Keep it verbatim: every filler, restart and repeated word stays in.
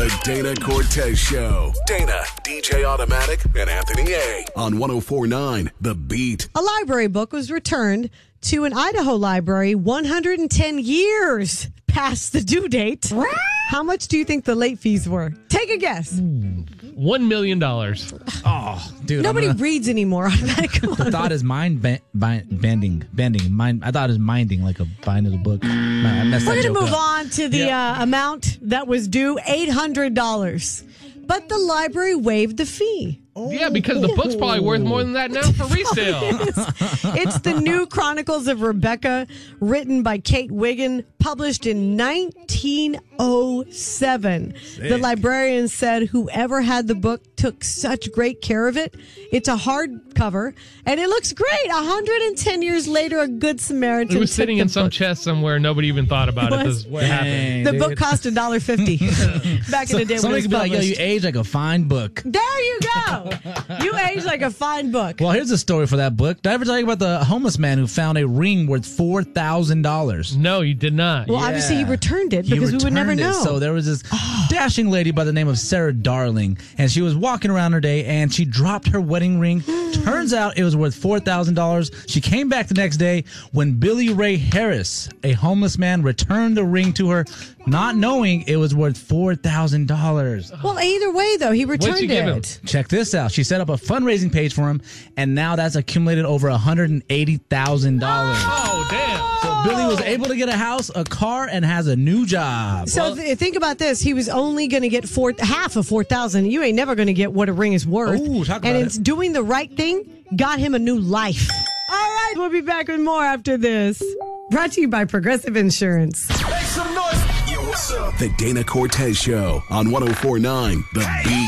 The Dana Cortez Show. Dana, D J Automatic, and Anthony A. on one oh four point nine The Beat. A library book was returned to an Idaho library one hundred ten years past the due date. How much do you think the late fees were? Take a guess. One million dollars. Oh, dude. Nobody gonna, reads anymore. the thought is mind ba- bi- bending. Bending. Mind, I thought it was minding, like a bind of the book. I messed We're that going to joke move up. on to the Yeah. uh, amount that was due, eight hundred dollars. But the library waived the fee. Yeah, because the book's probably worth more than that now for resale. It's the New Chronicles of Rebecca, written by Kate Wiggin, published in nineteen oh seven. The librarian said whoever had the book took such great care of it. It's a hardcover, and it looks great. one hundred ten years later, a good Samaritan It was took sitting the in some book. chest somewhere. Nobody even thought about it. Was- This is what happened. Dang, The dude. book cost one dollar fifty back in the day when Somebody it was could be like, yo, published. you age like a fine book. There you go. You age like a fine book. Well, here's the story for that book. Did I ever tell you about the homeless man who found a ring worth four thousand dollars? No, you did not. Well, obviously he returned it because we would never returned it. know. So there was this dashing lady by the name of Sarah Darling, and she was walking around her day, and she dropped her wedding ring. Turns out it was worth four thousand dollars. She came back the next day when Billy Ray Harris, a homeless man, returned the ring to her, not knowing it was worth four thousand dollars. Well, either way, though, he returned What'd you give him? it. Check this out. She set up a fundraising page for him, and now that's accumulated over one hundred eighty thousand dollars. Oh, damn. So Billy was able to get a house, a car, and has a new job. So th- think about this. He was only going to get four, half of four thousand. You ain't never going to get what a ring is worth. Ooh, talk and about it's it. doing the right thing got him a new life. All right, we'll be back with more after this. Brought to you by Progressive Insurance. Make some noise. Yo, what's up? The Dana Cortez Show on one oh four point nine The Beat.